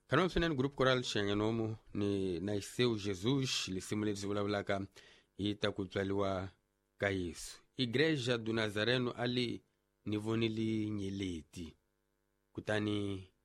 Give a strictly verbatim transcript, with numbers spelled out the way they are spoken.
Kanoma swinene grupo coral xengenomo ni nasceu Jesus lisimule livulavulaka ita kutswaliwa ka Yesu. Igreja do Nazareno ali nivonili nyeleti kutani